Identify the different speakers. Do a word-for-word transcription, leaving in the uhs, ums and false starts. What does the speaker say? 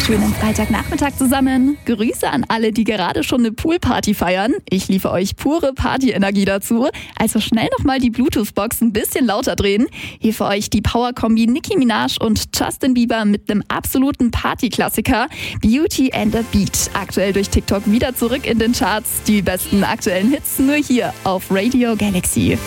Speaker 1: Schönen Freitagnachmittag zusammen. Grüße an alle, die gerade schon eine Poolparty feiern. Ich liefere euch pure Partyenergie dazu. Also schnell nochmal die Bluetooth-Box ein bisschen lauter drehen. Hier für euch die Power-Kombi Nicki Minaj und Justin Bieber mit einem absoluten Party-Klassiker. Beauty and the Beat. Aktuell durch TikTok wieder zurück in den Charts. Die besten aktuellen Hits nur hier auf Radio Galaxy.